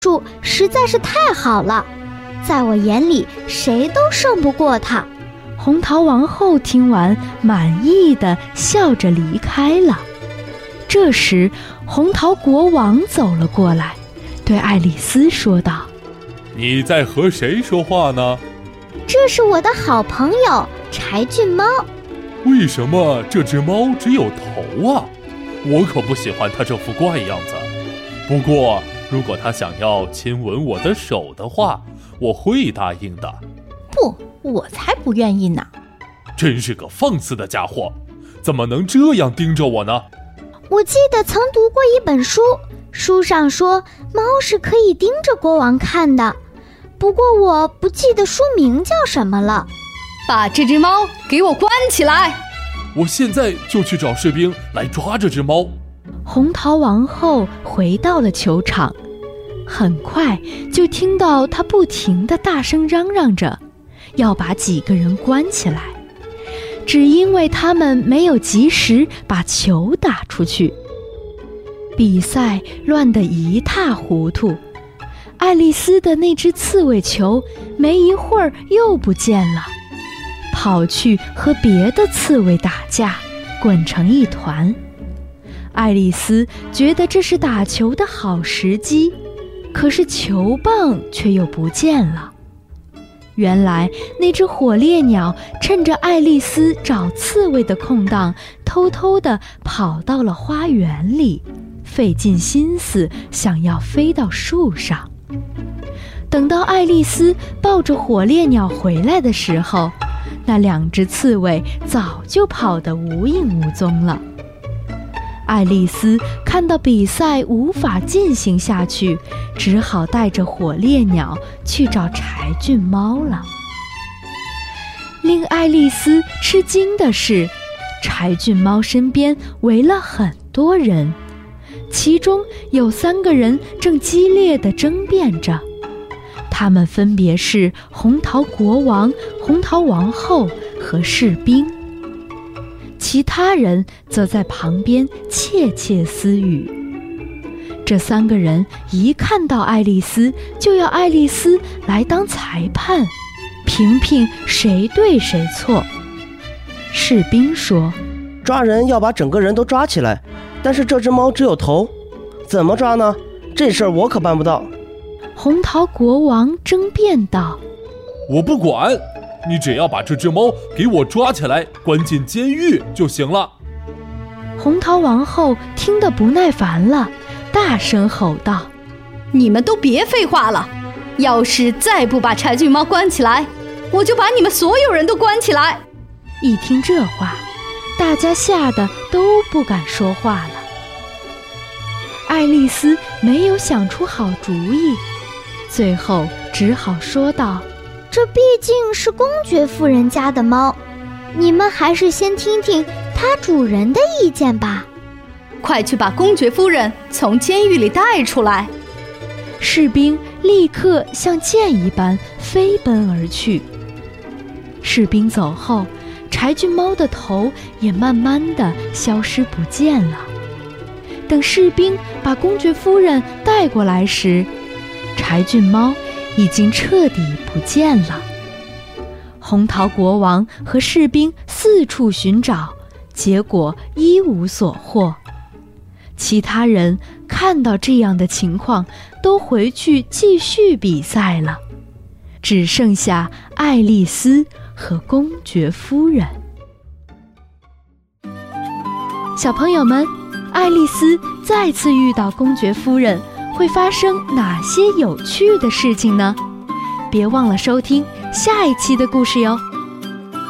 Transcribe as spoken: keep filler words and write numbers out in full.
术实在是太好了，在我眼里谁都胜不过他。 红桃王后听完，满意地笑着离开了。这时，红桃国王走了过来，对爱丽丝说道：“ 你在和谁说话呢？”“ 这是我的好朋友柴郡猫。”“ 为什么这只猫只有头啊？我可不喜欢它这副怪样子。不过，如果它想要亲吻我的手的话，我会答应的。”“ 不，我才不愿意呢。”“ 真是个放肆的家伙，怎么能这样盯着我呢？”“ 我记得曾读过一本书，书上说猫是可以盯着国王看的，不过我不记得书名叫什么了。”“ 把这只猫给我关起来！”“ 我现在就去找士兵来抓这只猫。” 红桃王后回到了球场，很快就听到她不停地大声嚷嚷着要把几个人关起来，只因为他们没有及时把球打出去。比赛乱得一塌糊涂，爱丽丝的那只刺猬球没一会儿又不见了，跑去和别的刺猬打架，滚成一团。爱丽丝觉得这是打球的好时机，可是球棒却又不见了。原来那只火烈鸟趁着爱丽丝找刺猬的空档，偷偷地跑到了花园里，费尽心思想要飞到树上。等到爱丽丝抱着火烈鸟回来的时候，那两只刺猬早就跑得无影无踪了。爱丽丝看到比赛无法进行下去，只好带着火烈鸟去找柴郡猫了。令爱丽丝吃惊的是，柴郡猫身边围了很多人，其中有三个人正激烈地争辩着，他们分别是红桃国王、红桃王后和士兵。其他人则在旁边窃窃私语。这三个人一看到爱丽丝，就要爱丽丝来当裁判，评评谁对谁错。士兵说：“ 抓人要把整个人都抓起来，但是这只猫只有头，怎么抓呢？这事儿我可办不到。” 红桃国王争辩道：“ 我不管，你只要把这只猫给我抓起来，关进监狱就行了。” 红桃王后听得不耐烦了，大声吼道：“ 你们都别废话了！要是再不把柴郡猫关起来，我就把你们所有人都关起来！” 一听这话，大家吓得都不敢说话了。爱丽丝没有想出好主意，最后只好说道：“ 这毕竟是公爵夫人家的猫，你们还是先听听它主人的意见吧。”“ 快去把公爵夫人从监狱里带出来！” 士兵立刻像箭一般飞奔而去。士兵走后，柴郡猫的头也慢慢地消失不见了。等士兵把公爵夫人带过来时，柴郡猫已经彻底不见了。红桃国王和士兵四处寻找，结果一无所获。其他人看到这样的情况，都回去继续比赛了，只剩下爱丽丝和公爵夫人。小朋友们，爱丽丝再次遇到公爵夫人，会发生哪些有趣的事情呢？别忘了收听下一期的故事哟。